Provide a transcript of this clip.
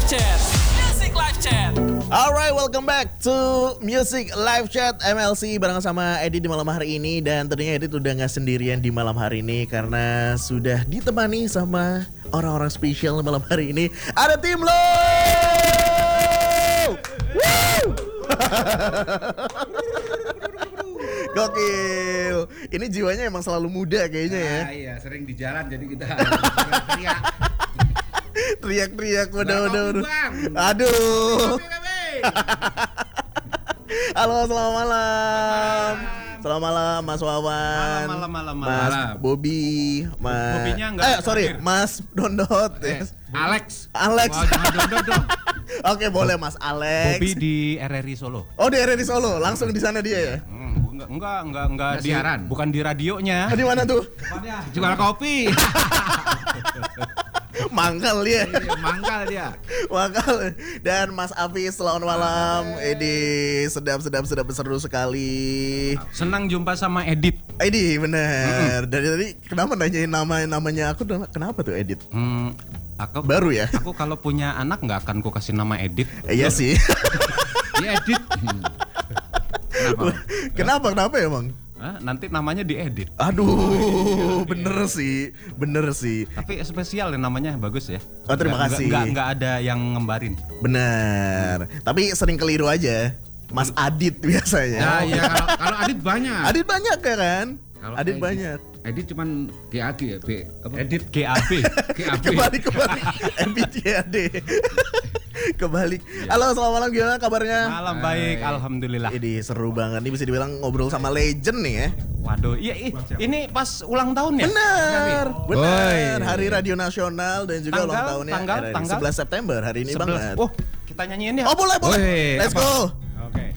Chat. Music Live Chat. Alright, welcome back to Music Live Chat MLC bareng sama Edit di malam hari ini. Dan tentunya Edit udah gak sendirian di malam hari ini karena sudah ditemani sama orang-orang spesial di malam hari ini. Ada tim lo. Gokil. Ini jiwanya emang selalu muda kayaknya ya. Iya, sering di jalan jadi kita teriak. Teriak-teriak waduh. Bang. Aduh. Bebe. Halo, selamat malam. Selamat malam Mas Wawan. Malam. Mas Bobby, Mas. Bobbynya enggak hadir. Mas Dondot. Yes. Alex. Wah, jangan dondot dong. Oke, boleh Mas Alex. Bobby di RRI Solo. Oh, di RRI Solo, langsung di sana dia ya. Enggak di siaran. bukan di radionya. Di mana tuh? Jual kopi. Mangkal dia. Mangkal dia. Mangkal. Dan Mas Afis, selamat malam. Edi, sedap seru sekali. Senang jumpa sama Edit. Edi, bener. Dari tadi kenapa nanyain namanya aku? Kenapa tuh Edit? Aku Baru ya? Aku kalau punya anak nggak akan ku kasih nama Edit. Iya sih. Dia edit. Kenapa emang? Nanti namanya diedit. Aduh, bener sih. Tapi spesial ya, namanya bagus ya. Oh, terima kasih. Nggak ada yang ngembarin. Bener. Tapi sering keliru aja. Mas Adit biasanya. Nah, iya kalau Adit banyak. Adit banyak ya kan? Kalau Adit Edit. banyak. Edit cuman GAD ya, Edit GAB. Kebalik MBCAD. Kebalik. Halo, selamat malam, gimana kabarnya? Malam baik, alhamdulillah. Ini seru banget. Ini bisa dibilang ngobrol sama legend nih ya. Waduh, iya ini pas ulang tahun ya? Bener. Oi. Hari Radio Nasional dan juga ulang tahunnya tanggal 11 September hari ini 11. banget. Oh, kita nyanyiin ya. Oh, boleh. Woi, Let's go.